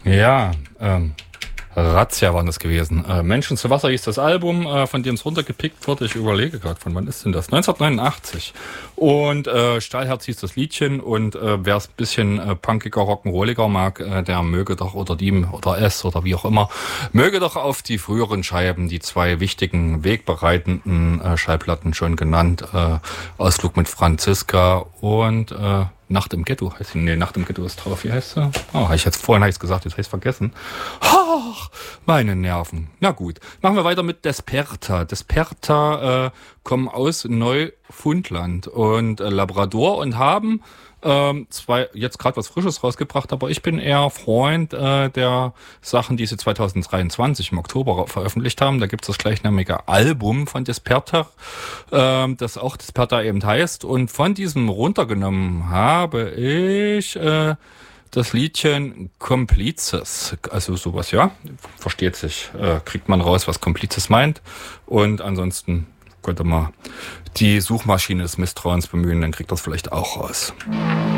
Ja, Razzia waren das gewesen. Menschen zu Wasser hieß das Album, von dem es runtergepickt wurde. Ich überlege gerade, von wann ist denn das? 1989. Und Stahlherz hieß das Liedchen. Und wer es ein bisschen punkiger, rock'n'rolliger mag, der möge doch, oder die, oder es, oder wie auch immer, möge doch auf die früheren Scheiben, die zwei wichtigen, wegbereitenden Schallplatten schon genannt, Ausflug mit Franziska und Nacht im Ghetto heißt sie. Nee, Nacht im Ghetto ist drauf. Wie heißt sie? Oh, vorhin habe ich es gesagt, jetzt habe ich es vergessen. Ach, meine Nerven. Na gut, machen wir weiter mit Desperta. Desperta kommen aus Neufundland und Labrador und haben jetzt gerade was Frisches rausgebracht, aber ich bin eher Freund der Sachen, die sie 2023 im Oktober veröffentlicht haben. Da gibt es das gleichnamige Album von Desperta, das auch Desperta eben heißt. Und von diesem runtergenommen habe ich das Liedchen Komplizes. Also sowas, ja, versteht sich. Kriegt man raus, was Komplizes meint. Und ansonsten könnte man die Suchmaschine des Misstrauens bemühen, dann kriegt das vielleicht auch raus.